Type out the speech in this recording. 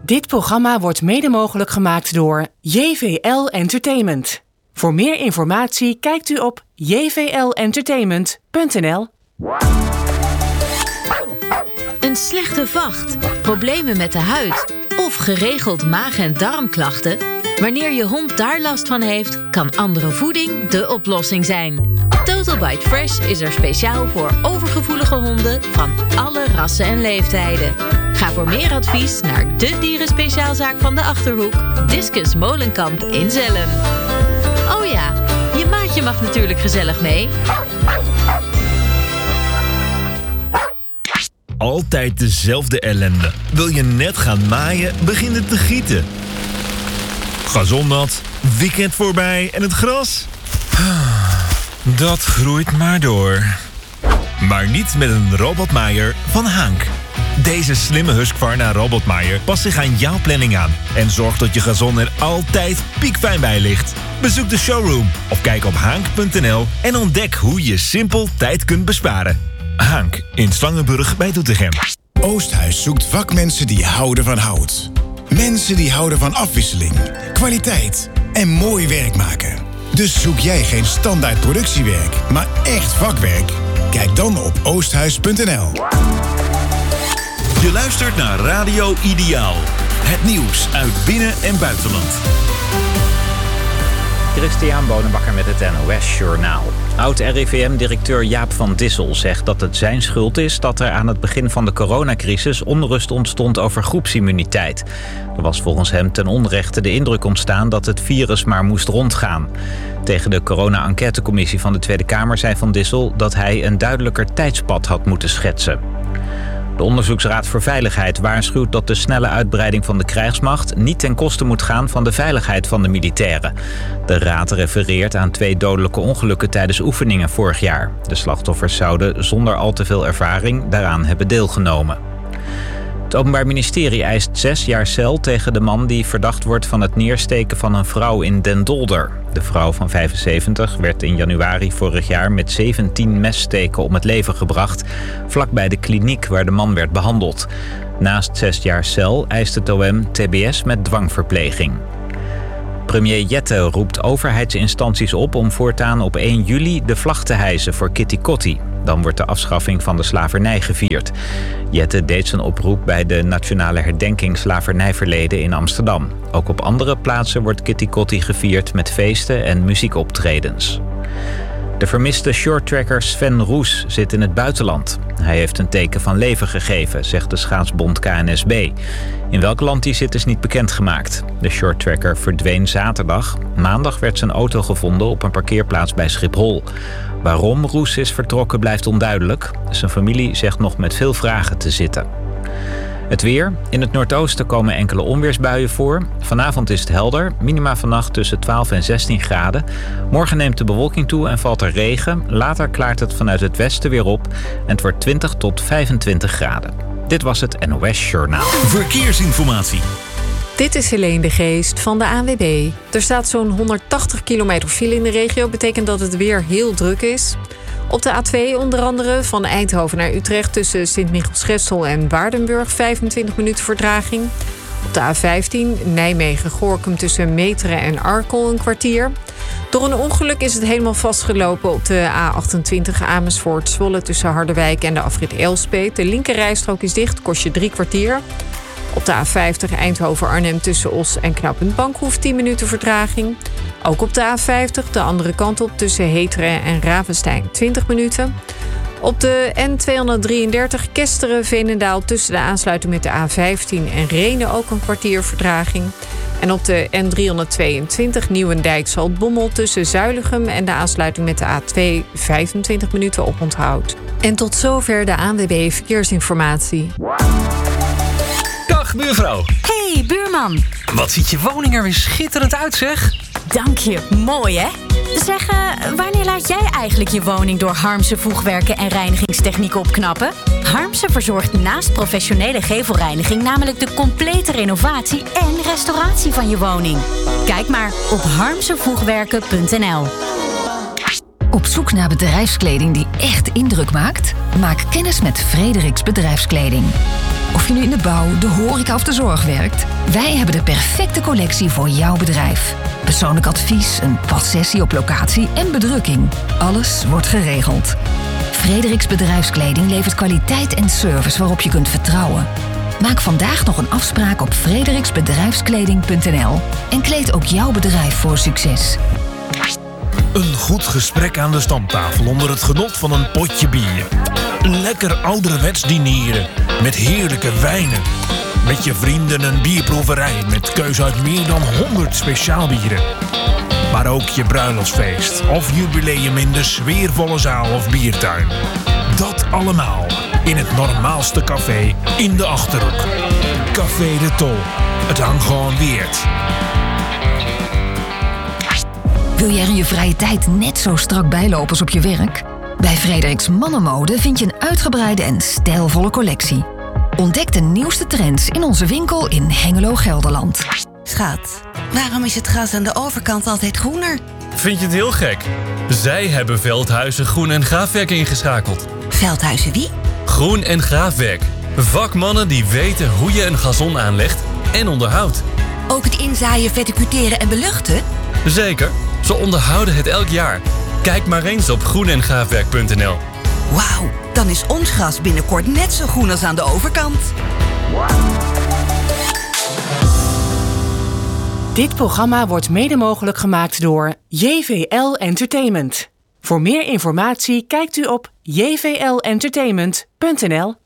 Dit programma wordt mede mogelijk gemaakt door JVL Entertainment. Voor meer informatie kijkt u op jvlentertainment.nl. Een slechte vacht, problemen met de huid of geregeld maag- en darmklachten? Wanneer je hond daar last van heeft, kan andere voeding de oplossing zijn. Total Bite Fresh is er speciaal voor overgevoelige honden van alle rassen en leeftijden. Ga voor meer advies naar de dierenspeciaalzaak van de Achterhoek, Discus Molenkamp in Zelhem. Oh ja, je maatje mag natuurlijk gezellig mee. Altijd dezelfde ellende. Wil je net gaan maaien, begint het te gieten. Gazon nat, weekend voorbij en het gras? Dat groeit maar door. Maar niet met een robotmaaier van Hank. Deze slimme Husqvarna robotmaaier past zich aan jouw planning aan en zorgt dat je gazon er altijd piekfijn bij ligt. Bezoek de showroom of kijk op hank.nl en ontdek hoe je simpel tijd kunt besparen. Hank in Slangenburg bij Doetinchem. Oosthuis zoekt vakmensen die houden van hout. Mensen die houden van afwisseling, kwaliteit en mooi werk maken. Dus zoek jij geen standaard productiewerk, maar echt vakwerk? Kijk dan op oosthuis.nl. Je luistert naar Radio Ideaal. Het nieuws uit binnen- en buitenland. Christian Bonenbakker met het NOS Journaal. Oud-RIVM-directeur Jaap van Dissel zegt dat het zijn schuld is dat er aan het begin van de coronacrisis onrust ontstond over groepsimmuniteit. Er was volgens hem ten onrechte de indruk ontstaan dat het virus maar moest rondgaan. Tegen de corona-enquêtecommissie van de Tweede Kamer zei Van Dissel dat hij een duidelijker tijdspad had moeten schetsen. De Onderzoeksraad voor Veiligheid waarschuwt dat de snelle uitbreiding van de krijgsmacht niet ten koste moet gaan van de veiligheid van de militairen. De raad refereert aan 2 dodelijke ongelukken tijdens oefeningen vorig jaar. De slachtoffers zouden zonder al te veel ervaring daaraan hebben deelgenomen. Het Openbaar Ministerie eist 6 jaar cel tegen de man die verdacht wordt van het neersteken van een vrouw in Den Dolder. De vrouw van 75 werd in januari vorig jaar met 17 messteken om het leven gebracht, vlakbij de kliniek waar de man werd behandeld. Naast 6 jaar cel eist het OM TBS met dwangverpleging. Premier Jette roept overheidsinstanties op om voortaan op 1 juli de vlag te hijsen voor Kitty Kotti. Dan wordt de afschaffing van de slavernij gevierd. Jette deed zijn oproep bij de Nationale Herdenking Slavernijverleden in Amsterdam. Ook op andere plaatsen wordt Kitty Kotti gevierd met feesten en muziekoptredens. De vermiste shorttracker Sven Roes zit in het buitenland. Hij heeft een teken van leven gegeven, zegt de schaatsbond KNSB. In welk land hij zit is niet bekendgemaakt. De shorttracker verdween zaterdag. Maandag werd zijn auto gevonden op een parkeerplaats bij Schiphol. Waarom Roes is vertrokken blijft onduidelijk. Zijn familie zegt nog met veel vragen te zitten. Het weer. In het noordoosten komen enkele onweersbuien voor. Vanavond is het helder. Minima vannacht tussen 12 en 16 graden. Morgen neemt de bewolking toe en valt er regen. Later klaart het vanuit het westen weer op. En het wordt 20 tot 25 graden. Dit was het NOS Journaal. Verkeersinformatie. Dit is Helene de Geest van de ANWB. Er staat zo'n 180 kilometer file in de regio. Betekent dat het weer heel druk is. Op de A2 onder andere van Eindhoven naar Utrecht tussen Sint-Michielsgestel en Waardenburg 25 minuten vertraging. Op de A15 Nijmegen-Gorinchem tussen Meteren en Arkel een kwartier. Door een ongeluk is het helemaal vastgelopen op de A28 Amersfoort-Zwolle tussen Harderwijk en de afrit Elspeet. De linkerrijstrook is dicht, kost je 3 kwartier. Op de A50 Eindhoven-Arnhem tussen Os en Knooppunt Bankhoef 10 minuten vertraging. Ook op de A50 de andere kant op tussen Heteren en Ravenstein 20 minuten. Op de N233 Kesteren-Veenendaal tussen de aansluiting met de A15 en Rhenen ook een kwartier vertraging. En op de N322 Nieuwendijk-Zaltbommel tussen Zuilichem en de aansluiting met de A2 25 minuten oponthoud. En tot zover de ANWB Verkeersinformatie. Dag buurvrouw. Hey buurman. Wat ziet je woning er weer schitterend uit zeg. Dank je, mooi hè? Zeg, wanneer laat jij eigenlijk je woning door Harmsen voegwerken en reinigingstechniek opknappen? Harmsen verzorgt naast professionele gevelreiniging namelijk de complete renovatie en restauratie van je woning. Kijk maar op harmsenvoegwerken.nl. Op zoek naar bedrijfskleding die echt indruk maakt? Maak kennis met Frederiks Bedrijfskleding. Of je nu in de bouw, de horeca of de zorg werkt, wij hebben de perfecte collectie voor jouw bedrijf. Persoonlijk advies, een passessie op locatie en bedrukking. Alles wordt geregeld. Frederiks Bedrijfskleding levert kwaliteit en service waarop je kunt vertrouwen. Maak vandaag nog een afspraak op frederiksbedrijfskleding.nl en kleed ook jouw bedrijf voor succes. Een goed gesprek aan de stamtafel onder het genot van een potje bier. Lekker ouderwets dineren met heerlijke wijnen. Met je vrienden een bierproeverij met keuze uit meer dan 100 speciaalbieren. Maar ook je bruiloftsfeest of jubileum in de sfeervolle zaal of biertuin. Dat allemaal in het normaalste café in de Achterhoek. Café de Tol. Het hangt gewoon weerd. Wil jij er in je vrije tijd net zo strak bijlopen als op je werk? Bij Frederiks Mannenmode vind je een uitgebreide en stijlvolle collectie. Ontdek de nieuwste trends in onze winkel in Hengelo, Gelderland. Schat, waarom is het gras aan de overkant altijd groener? Vind je het heel gek? Zij hebben Veldhuizen Groen en Graafwerk ingeschakeld. Veldhuizen wie? Groen en Graafwerk. Vakmannen die weten hoe je een gazon aanlegt en onderhoudt. Ook het inzaaien, verticuteren en beluchten? Zeker. Ze onderhouden het elk jaar. Kijk maar eens op groenengraafwerk.nl. Wauw, dan is ons gras binnenkort net zo groen als aan de overkant. Dit programma wordt mede mogelijk gemaakt door JVL Entertainment. Voor meer informatie kijkt u op jvlentertainment.nl.